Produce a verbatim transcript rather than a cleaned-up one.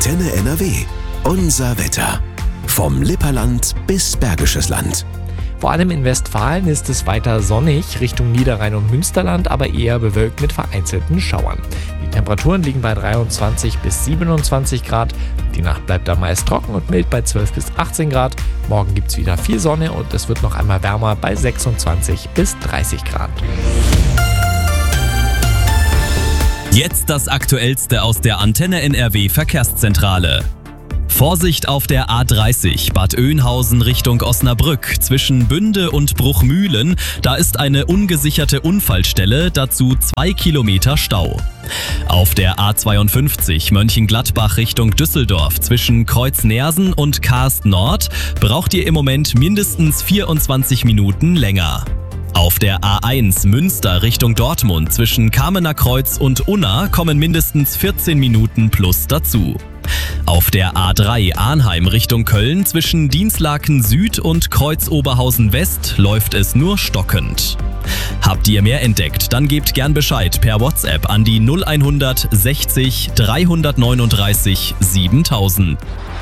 Antenne N R W. Unser Wetter. Vom Lipperland bis Bergisches Land. Vor allem in Westfalen ist es weiter sonnig, Richtung Niederrhein und Münsterland, aber eher bewölkt mit vereinzelten Schauern. Die Temperaturen liegen bei dreiundzwanzig bis siebenundzwanzig Grad. Die Nacht bleibt dann meist trocken und mild bei zwölf bis achtzehn Grad. Morgen gibt es wieder viel Sonne und es wird noch einmal wärmer bei sechsundzwanzig bis dreißig Grad. Jetzt das Aktuellste aus der Antenne N R W Verkehrszentrale. Vorsicht auf der A dreißig Bad Oeynhausen Richtung Osnabrück zwischen Bünde und Bruchmühlen. Da ist eine ungesicherte Unfallstelle, dazu zwei Kilometer Stau. Auf der A zweiundfünfzig Mönchengladbach Richtung Düsseldorf zwischen Kreuz-Nersen und Karst Nord braucht ihr im Moment mindestens vierundzwanzig Minuten länger. Auf der A eins Münster Richtung Dortmund zwischen Kamener Kreuz und Unna kommen mindestens vierzehn Minuten plus dazu. Auf der A drei Arnheim Richtung Köln zwischen Dinslaken Süd und Kreuz Oberhausen West läuft es nur stockend. Habt ihr mehr entdeckt, dann gebt gern Bescheid per WhatsApp an die null eins sechzig dreihundertneununddreißig siebentausend.